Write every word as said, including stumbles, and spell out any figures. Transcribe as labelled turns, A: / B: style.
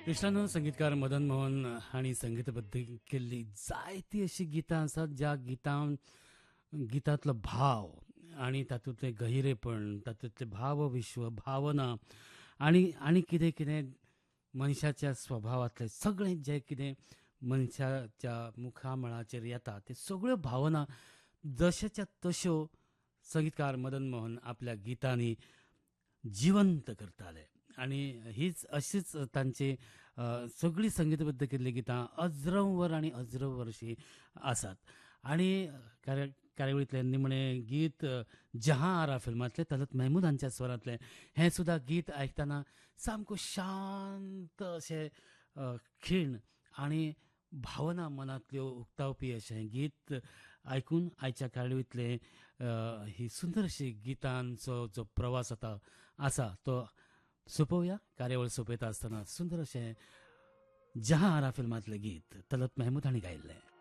A: इश्टानो संगीतकार मदन मोहन हांणी संगीतबद्ध केल्ली जायती अशी गितां आसात ज्या गितां गितांतलो भाव आनी तातूंतलें गहिरेपण, तातूंतले भावविश्व भावना आनी आनी कितें कितें मनशाच्या स्वभावांतलें सगळें जें कितें मनशाच्या मुखामळाचेर येता ते सगळ्यो भावना जशेच्या तश्यो संगीतकार मदन मोहन आपल्या गितांनी जिवंत करताले. आनी हीच अशीच तांची सगळीं संगीतबद्ध केल्लीं गितां अजरंवर आनी अजरंवर अशीं आसात. आनी कार्य कार्यावळींतलें निमणें गीत जहां आरा फिल्मांतलें तलत महमूद हांच्या स्वरांतलें हें सुद्दां गीत आयकतना सामको शांत अशें खीण आनी भावना मनांतल्यो उक्तावपी अशें गीत आयकून आयच्या कार्यावळींतलें ही सुंदर अशी गितांचो जो प्रवास आतां आसा तो सोंपोवया. कार्यावळ सोंपयता आसतना सुंदर अशें जहां आरा फिल्मांतलें गीत तलत महमूद हांणी गायिल्लें.